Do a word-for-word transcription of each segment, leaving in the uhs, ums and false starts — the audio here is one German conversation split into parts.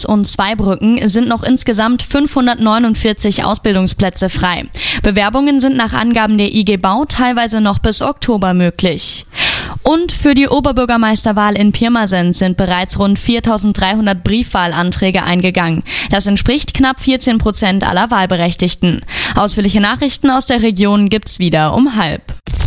Pirmasens und Zweibrücken sind noch insgesamt fünfhundertneunundvierzig Ausbildungsplätze frei. Bewerbungen sind nach Angaben der I G Bau teilweise noch bis Oktober möglich. Und für die Oberbürgermeisterwahl in Pirmasens sind bereits rund viertausenddreihundert Briefwahlanträge eingegangen. Das entspricht knapp vierzehn Prozent aller Wahlberechtigten. Ausführliche Nachrichten aus der Region gibt's wieder um halb.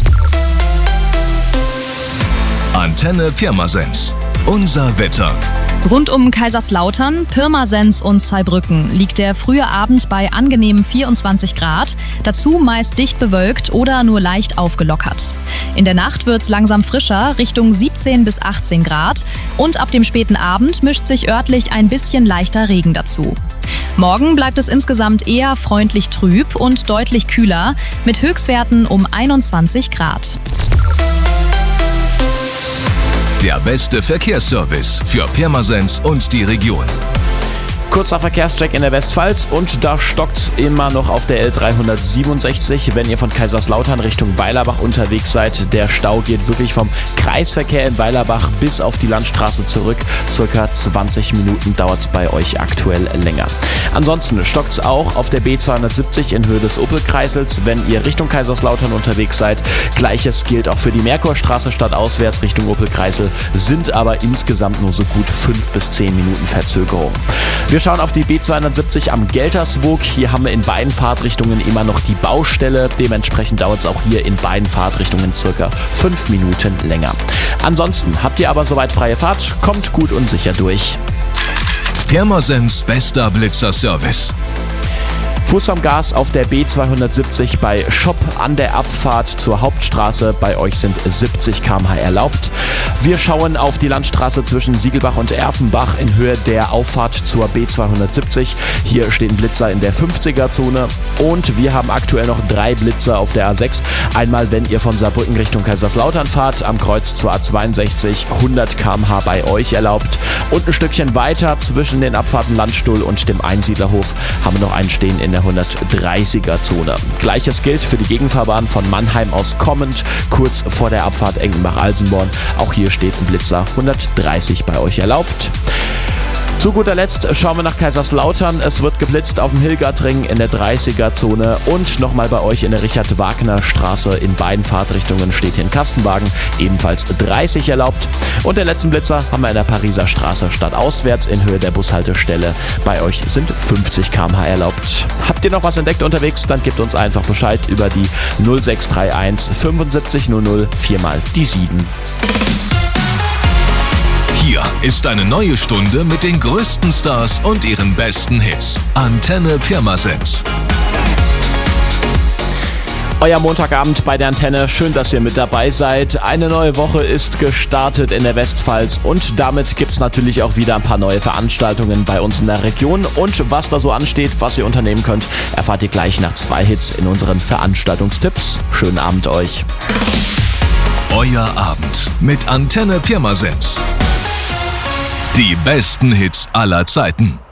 Antenne Pirmasens. Unser Wetter. Rund um Kaiserslautern, Pirmasens und Zweibrücken liegt der frühe Abend bei angenehmen vierundzwanzig Grad, dazu meist dicht bewölkt oder nur leicht aufgelockert. In der Nacht wird's langsam frischer, Richtung siebzehn bis achtzehn Grad, und ab dem späten Abend mischt sich örtlich ein bisschen leichter Regen dazu. Morgen bleibt es insgesamt eher freundlich trüb und deutlich kühler, mit Höchstwerten um einundzwanzig Grad. Der beste Verkehrsservice für Pirmasens und die Region. Kurzer Verkehrscheck in der Westpfalz und da stockt's immer noch auf der L dreihundertsiebenundsechzig, wenn ihr von Kaiserslautern Richtung Weilerbach unterwegs seid. Der Stau geht wirklich vom Kreisverkehr in Weilerbach bis auf die Landstraße zurück. Circa zwanzig Minuten dauert's bei euch aktuell länger. Ansonsten stockt's auch auf der B zweihundertsiebzig in Höhe des Opel-Kreisels, wenn ihr Richtung Kaiserslautern unterwegs seid. Gleiches gilt auch für die Merkurstraße stadtauswärts Richtung Opel-Kreisel, sind aber insgesamt nur so gut fünf bis zehn Minuten Verzögerung. Wir schauen auf die B zweihundertsiebzig am Gelterswoog. Hier haben wir in beiden Fahrtrichtungen immer noch die Baustelle. Dementsprechend dauert es auch hier in beiden Fahrtrichtungen circa fünf Minuten länger. Ansonsten habt ihr aber soweit freie Fahrt. Kommt gut und sicher durch. Pirmasens bester Blitzer-Service. Fuß am Gas auf der B zweihundertsiebzig bei Schopp an der Abfahrt zur Hauptstraße. Bei euch sind siebzig Kilometer pro Stunde erlaubt. Wir schauen auf die Landstraße zwischen Siegelbach und Erfenbach in Höhe der Auffahrt zur B zweihundertsiebzig. Hier stehen Blitzer in der fünfziger-Zone und wir haben aktuell noch drei Blitzer auf der A sechs. Einmal, wenn ihr von Saarbrücken Richtung Kaiserslautern fahrt, am Kreuz zur A zweiundsechzig, hundert Kilometer pro Stunde bei euch erlaubt. Und ein Stückchen weiter zwischen den Abfahrten Landstuhl und dem Einsiedlerhof haben wir noch einen stehen in der hundertdreißiger-Zone. Gleiches gilt für die Gegenfahrbahn von Mannheim aus kommend, kurz vor der Abfahrt Enkenbach-Alsenborn. Auch hier steht ein Blitzer, hundertdreißig bei euch erlaubt. Zu guter Letzt schauen wir nach Kaiserslautern. Es wird geblitzt auf dem Hilgertring in der dreißiger-Zone und nochmal bei euch in der Richard-Wagner-Straße. In beiden Fahrtrichtungen steht hier ein Kastenwagen, ebenfalls dreißig erlaubt. Und den letzten Blitzer haben wir in der Pariser Straße stadtauswärts in Höhe der Bushaltestelle. Bei euch sind fünfzig Kilometer pro Stunde erlaubt. Habt ihr noch was entdeckt unterwegs? Dann gebt uns einfach Bescheid über die null sechs drei eins fünfundsiebzig null null viermal die sieben. Hier ist eine neue Stunde mit den größten Stars und ihren besten Hits. Antenne Pirmasens. Euer Montagabend bei der Antenne. Schön, dass ihr mit dabei seid. Eine neue Woche ist gestartet in der Westpfalz und damit gibt's natürlich auch wieder ein paar neue Veranstaltungen bei uns in der Region. Und was da so ansteht, was ihr unternehmen könnt, erfahrt ihr gleich nach zwei Hits in unseren Veranstaltungstipps. Schönen Abend euch. Euer Abend mit Antenne Pirmasens. Die besten Hits aller Zeiten.